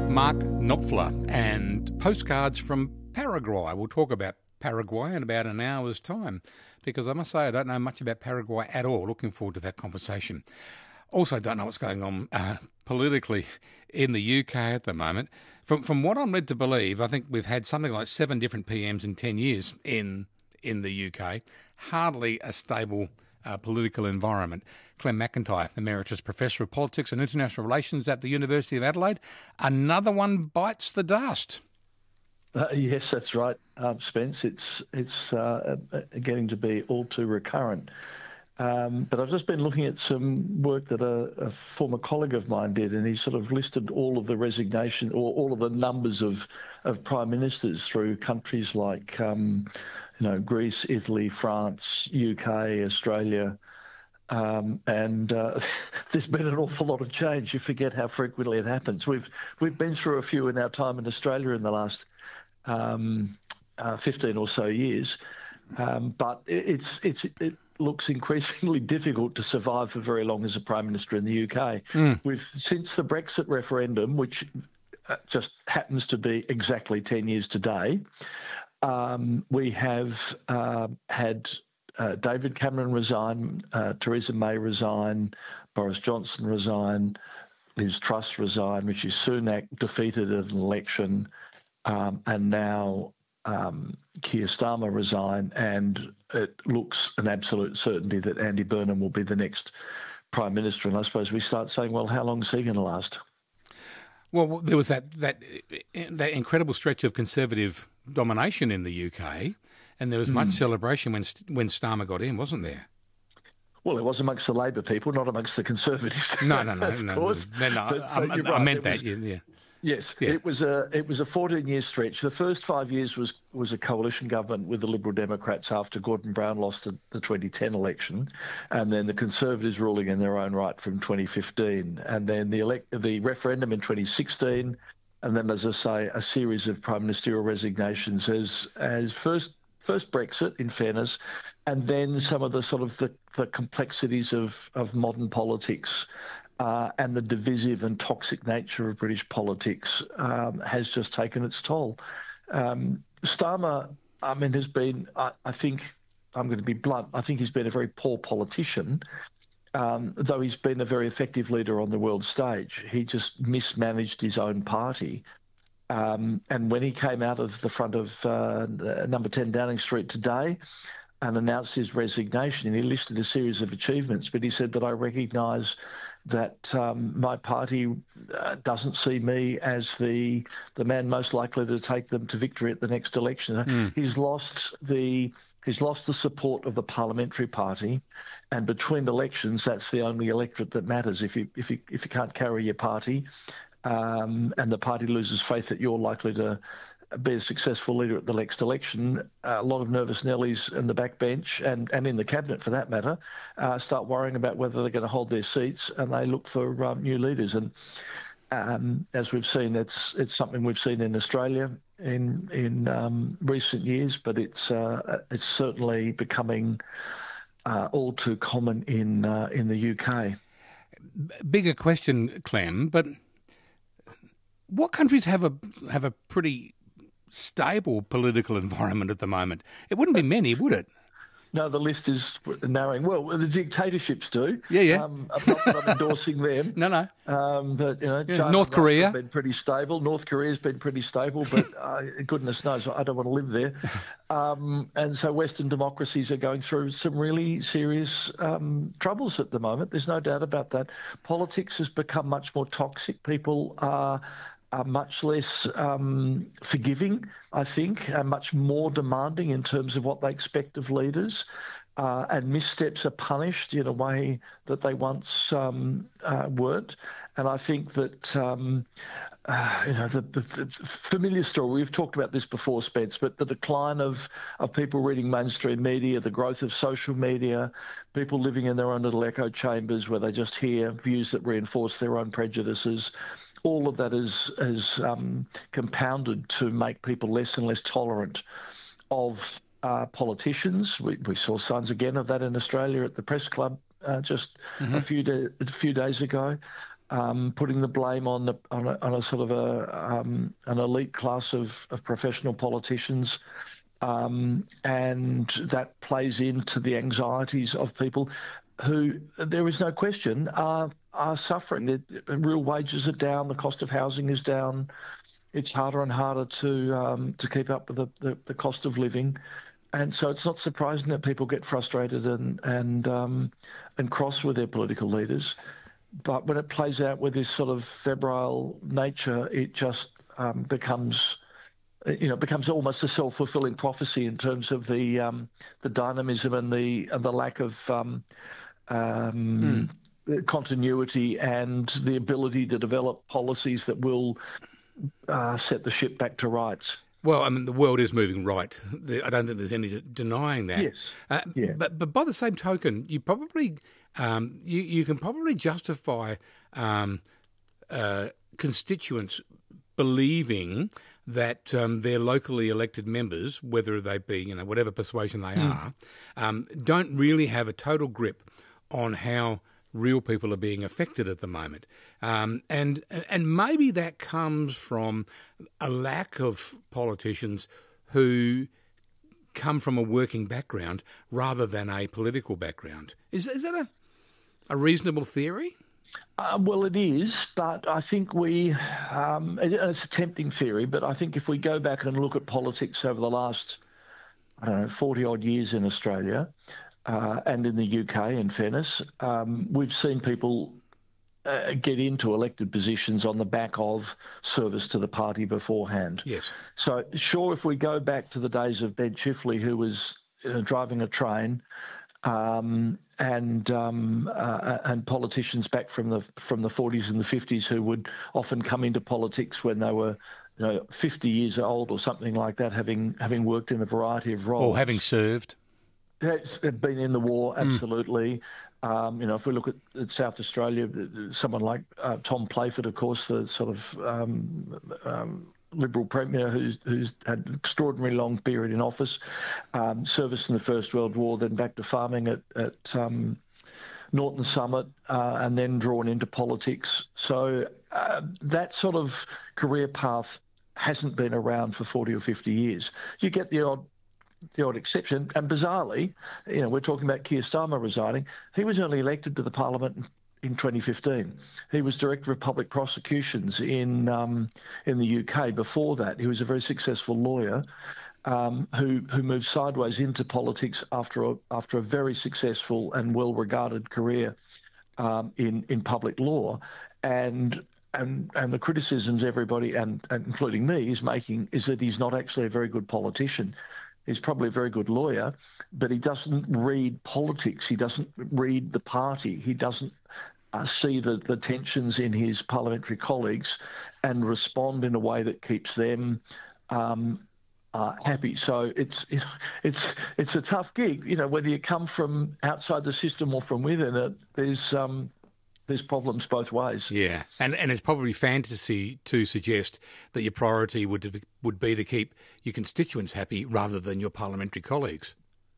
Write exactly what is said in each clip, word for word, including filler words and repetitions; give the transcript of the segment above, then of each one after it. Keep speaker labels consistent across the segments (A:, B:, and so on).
A: Mark Knopfler and postcards from Paraguay. We'll talk about Paraguay in about an hour's time because I must say I don't know much about Paraguay at all. Looking forward to that conversation. Also don't know what's going on uh, politically in the U K at the moment. From from what I'm led to believe, I think we've had something like seven different P Ms in ten years in in the U K. Hardly a stable uh, political environment. Clem McIntyre, Emeritus Professor of Politics and International Relations at the University of Adelaide. Another one bites the dust.
B: Uh, yes, that's right, um, Spence. It's it's uh, getting to be all too recurrent. Um, but I've just been looking at some work that a, a former colleague of mine did, and he sort of listed all of the resignation or all of the numbers of, of prime ministers through countries like, um, you know, Greece, Italy, France, U K, Australia. Um, and uh, there's been an awful lot of change. You forget how frequently it happens. We've we've been through a few in our time in Australia in the last um, uh, fifteen or so years, um, but it, it's it's it looks increasingly difficult to survive for very long as a prime minister in the U K. Mm. We've since the Brexit referendum, which just happens to be exactly ten years today, um, we have uh, had. Uh, David Cameron resign, uh, Theresa May resign, Boris Johnson resign, Liz Truss resign, Rishi Sunak defeated an election, um, and now um, Keir Starmer resign, and it looks an absolute certainty that Andy Burnham will be the next Prime Minister. And I suppose we start saying, well, how long is he going to last?
A: Well, there was that, that, that incredible stretch of Conservative domination in the U K. And there was much mm. celebration when when Starmer got in, wasn't there?
B: Well, it was amongst the Labor people, not amongst the Conservatives.
A: No, no, no,
B: of
A: no,
B: course.
A: no, no. no. I, I, I meant that. Was, yeah.
B: Yes,
A: yeah.
B: it was a it was a fourteen-year stretch. The first five years was was a coalition government with the Liberal Democrats after Gordon Brown lost the, the twenty ten election, and then the Conservatives ruling in their own right from twenty fifteen, and then the elect the referendum in twenty sixteen, and then, as I say, a series of prime ministerial resignations as as first. First Brexit, in fairness, and then some of the sort of the, the complexities of, of modern politics uh, and the divisive and toxic nature of British politics um, has just taken its toll. Um, Starmer, I mean, has been, I, I think, I'm going to be blunt, I think he's been a very poor politician, um, though he's been a very effective leader on the world stage. He just mismanaged his own party. Um, and when he came out of the front of uh, number ten Downing Street today and announced his resignation, he listed a series of achievements, but he said that I recognise that um, my party uh, doesn't see me as the the man most likely to take them to victory at the next election. Mm. He's lost the he's lost the support of the parliamentary party, and between elections, that's the only electorate that matters. If you if you if you can't carry your party. Um, and the party loses faith that you're likely to be a successful leader at the next election, a lot of nervous Nellies in the backbench and, and in the cabinet, for that matter, uh, start worrying about whether they're going to hold their seats, and they look for um, new leaders. And um, as we've seen, it's it's something we've seen in Australia in in um, recent years, but it's uh, it's certainly becoming uh, all too common in uh, in the U K.
A: Bigger question, Clem, but. What countries have a have a pretty stable political environment at the moment? It wouldn't be many, would it?
B: No, the list is narrowing. Well, the dictatorships do.
A: Yeah, yeah.
B: Um, I'm not that I'm endorsing them.
A: No, no.
B: Um, but, you know,
A: yeah.
B: China
A: North Korea
B: has been pretty stable. North Korea's been pretty stable, but uh, goodness knows, I don't want to live there. Um, and so Western democracies are going through some really serious um, troubles at the moment. There's no doubt about that. Politics has become much more toxic. People are... are much less um, forgiving, I think, and much more demanding in terms of what they expect of leaders. Uh, and missteps are punished in a way that they once um, uh, weren't. And I think that, um, uh, you know, the, the, the familiar story, we've talked about this before, Spence, but the decline of, of people reading mainstream media, the growth of social media, people living in their own little echo chambers where they just hear views that reinforce their own prejudices. All of that is, is um, compounded to make people less and less tolerant of uh, politicians. We, we saw signs again of that in Australia at the Press Club uh, just mm-hmm. a few da- a few days ago. um, putting the blame on the on a, on a sort of a um, an elite class of, of professional politicians. Um, and that plays into the anxieties of people who, there is no question, are are suffering. The real wages are down, the cost of housing is down. It's harder and harder to um, to keep up with the, the, the cost of living. And so it's not surprising that people get frustrated and and um, and cross with their political leaders. But when it plays out with this sort of febrile nature, it just um, becomes, you know, becomes almost a self-fulfilling prophecy in terms of the um, the dynamism and the and the lack of um, um, mm. continuity and the ability to develop policies that will uh, set the ship back to rights.
A: Well, I mean, the world is moving right. I don't think there's any denying that.
B: Yes.
A: Uh,
B: yeah.
A: But but by the same token, you probably um, you you can probably justify um, uh, constituents believing that um, their locally elected members, whether they be, you know, whatever persuasion they mm. are, um, don't really have a total grip on how real people are being affected at the moment. Um, and and maybe that comes from a lack of politicians who come from a working background rather than a political background. Is, is that a, a reasonable theory?
B: Uh, well, it is, but I think we, um, it, it's a tempting theory, but I think if we go back and look at politics over the last, I don't know, forty odd years in Australia uh, and in the U K, in fairness, um, we've seen people uh, get into elected positions on the back of service to the party beforehand.
A: Yes.
B: So, sure, if we go back to the days of Ben Chifley, who was uh, driving a train, Um, and um, uh, and politicians back from the from the forties and the fifties who would often come into politics when they were, you know, fifty years old or something like that, having having worked in a variety of roles.
A: Or having served.
B: It's been in the war, absolutely. Mm. Um, you know, if we look at, at South Australia, someone like uh, Tom Playford, of course, the sort of um, um, Liberal Premier who's, who's had an extraordinary long period in office, um, service in the First World War, then back to farming at, at um, Norton Summit, uh, and then drawn into politics. So uh, that sort of career path hasn't been around for forty or fifty years. You get the odd the odd exception, and bizarrely, you know, we're talking about Keir Starmer resigning. He was only elected to the Parliament in twenty fifteen. He was Director of Public Prosecutions in um, in the U K before that. He was a very successful lawyer um, who who moved sideways into politics after a, after a very successful and well-regarded career um, in in public law. And and and the criticisms everybody, and, and including me, is making is that he's not actually a very good politician. He's probably a very good lawyer, but he doesn't read politics. He doesn't read the party. He doesn't uh, see the, the tensions in his parliamentary colleagues and respond in a way that keeps them um, uh, happy. So it's it, it's it's a tough gig. You know, whether you come from outside the system or from within it, there's um, there's problems both ways.
A: Yeah, and and it's probably fantasy to suggest that your priority would would be to keep your constituents happy rather than your parliamentary colleagues.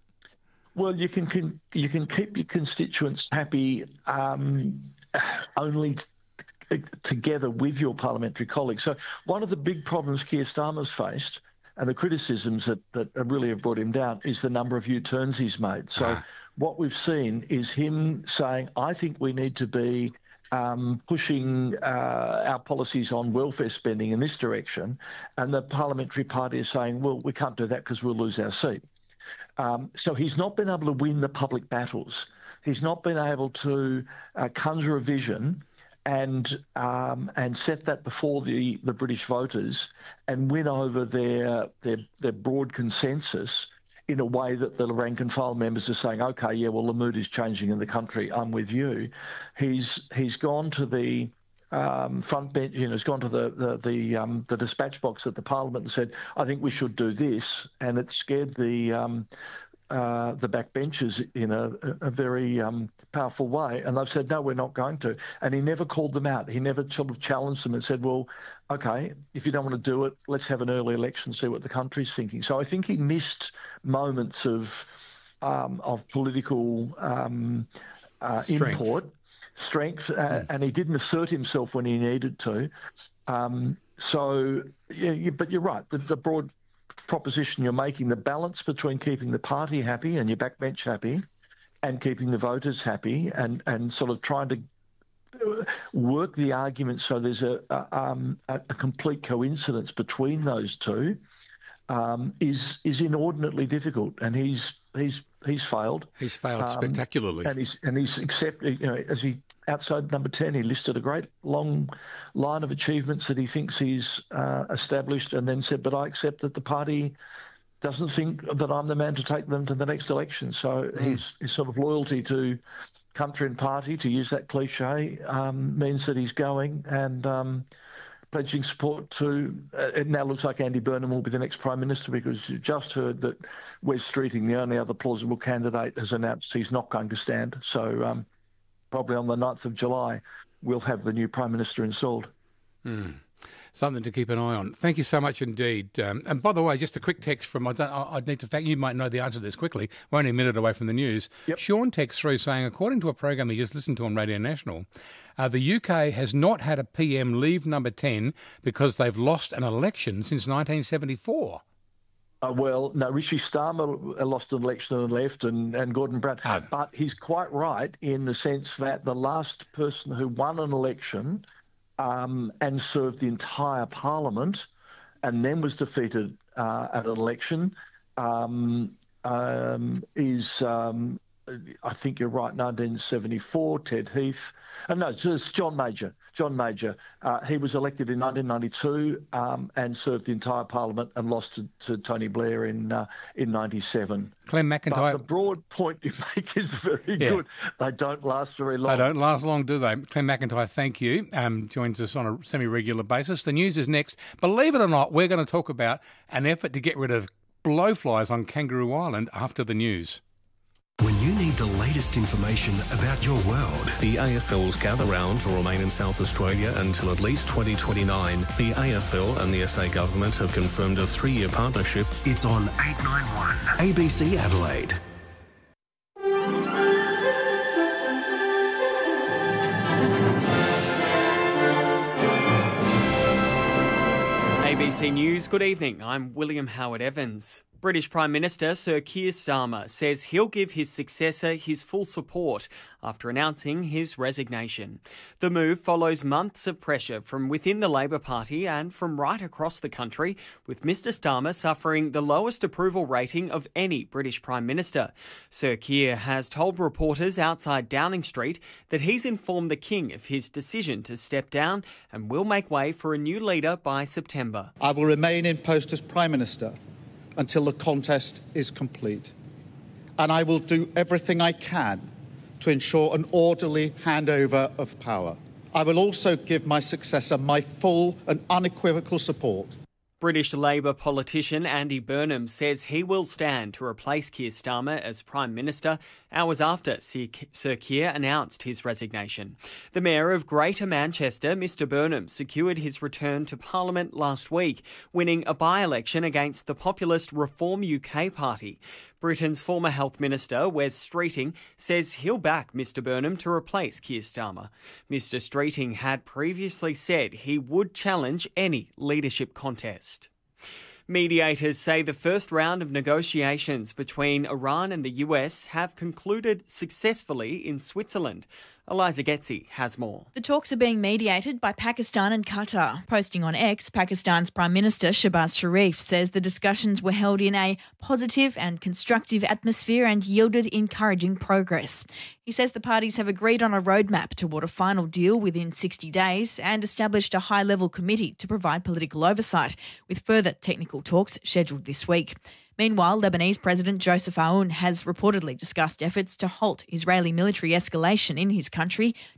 B: Well, you can, can you can keep your constituents happy um, only t- together with your parliamentary colleagues. So one of the big problems Keir Starmer's faced, and the criticisms that, that really have brought him down, is the number of U-turns he's made. So ah. what we've seen is him saying, I think we need to be um, pushing uh, our policies on welfare spending in this direction. And the parliamentary party is saying, well, we can't do that because we'll lose our seat. Um, so he's not been able to win the public battles. He's not been able to uh, conjure a vision and um, and set that before the, the British voters and win over their, their their broad consensus in a way that the rank and file members are saying, okay, yeah, well, the mood is changing in the country. I'm with you. He's he's gone to the um, front bench, you know, has gone to the the the, um, the dispatch box at the Parliament and said, I think we should do this, and it scared the um, uh, the backbenchers in a, a very um, powerful way, and they've said, no, we're not going to. And he never called them out. He never sort of challenged them and said, well, okay, if you don't want to do it, let's have an early election, see what the country's thinking. So I think he missed moments of um, of political um, uh, import. strength, uh, and he didn't assert himself when he needed to. Um, so, yeah, you, but you're right. The, the broad proposition you're making, the balance between keeping the party happy and your backbench happy and keeping the voters happy, and, and sort of trying to work the argument so there's a, a, um, a, a complete coincidence between those two, um, is is inordinately difficult, and he's he's he's failed.
A: He's failed um, spectacularly,
B: and he's and he's accepted. You know, as he outside number ten, he listed a great long line of achievements that he thinks he's uh, established, and then said, "But I accept that the party doesn't think that I'm the man to take them to the next election." So mm. his his sort of loyalty to country and party, to use that cliche, um, means that he's going and um, pledging support to. Uh, it now looks like Andy Burnham will be the next Prime Minister, because you just heard that Wes Streeting, the only other plausible candidate, has announced he's not going to stand. So um, probably on the ninth of July, we'll have the new Prime Minister installed.
A: Mm. Something to keep an eye on. Thank you so much indeed. Um, and by the way, just a quick text from, I don't, I'd need to fact, you might know the answer to this quickly. We're only a minute away from the news.
B: Yep.
A: Sean texts through saying, according to a program he just listened to on Radio National, uh, the U K has not had a P M leave number ten because they've lost an election since nineteen seventy-four.
B: Uh, well, no, Rishi Starmer lost an election and left, and, and Gordon Brown. Oh. But he's quite right in the sense that the last person who won an election Um, and served the entire parliament, and then was defeated uh, at an election, um, um, is, um, I think you're right, nineteen seventy-four, Ted Heath. Uh, no, it's John Major. John Major. Uh, he was elected in nineteen ninety-two um, and served the entire parliament, and lost to, to Tony Blair in uh, in ninety-seven.
A: Clem McIntyre.
B: But the broad point you make is very
A: yeah.
B: good. They don't last very long.
A: They don't last long, do they? Clem McIntyre, thank you. Um, joins us on a semi-regular basis. The news is next. Believe it or not, we're going to talk about an effort to get rid of blowflies on Kangaroo Island after the news.
C: When you need the latest information about your world.
D: The A F L's gather rounds will remain in South Australia until at least twenty twenty-nine. The A F L and the S A government have confirmed a three-year partnership.
C: It's on eight ninety-one A B C Adelaide.
E: A B C News, good evening. I'm William Howard Evans. British Prime Minister Sir Keir Starmer says he'll give his successor his full support after announcing his resignation. The move follows months of pressure from within the Labor Party and from right across the country, with Mr Starmer suffering the lowest approval rating of any British Prime Minister. Sir Keir has told reporters outside Downing Street that he's informed the King of his decision to step down and will make way for a new leader by September.
F: I will remain in post as Prime Minister until the contest is complete. And I will do everything I can to ensure an orderly handover of power. I will also give my successor my full and unequivocal support.
E: British Labor politician Andy Burnham says he will stand to replace Keir Starmer as Prime Minister hours after Sir Keir announced his resignation. The Mayor of Greater Manchester, Mr Burnham, secured his return to Parliament last week, winning a by-election against the populist Reform U K party. Britain's former Health Minister, Wes Streeting, says he'll back Mr Burnham to replace Keir Starmer. Mr Streeting had previously said he would challenge any leadership contest. Mediators say the first round of negotiations between Iran and the U S have concluded successfully in Switzerland. Eliza Getzi has more.
G: The talks are being mediated by Pakistan and Qatar. Posting on X, Pakistan's Prime Minister Shehbaz Sharif says the discussions were held in a positive and constructive atmosphere and yielded encouraging progress. He says the parties have agreed on a roadmap toward a final deal within sixty days and established a high-level committee to provide political oversight, with further technical talks scheduled this week. Meanwhile, Lebanese President Joseph Aoun has reportedly discussed efforts to halt Israeli military escalation in his country